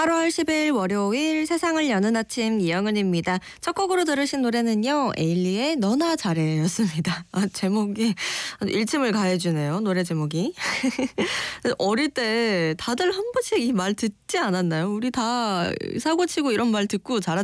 8월 10일 월요일 세상을 여는 아침 이영은입니다. 첫 곡으로 들으신 노래는요. 에일리의 너나 잘해였습니다. 제목이 일침을 가해주네요. 노래 제목이. 어릴 때 다들 한 번씩 이 말 듣지 않았나요? 우리 다 사고치고 이런 말 듣고 자랐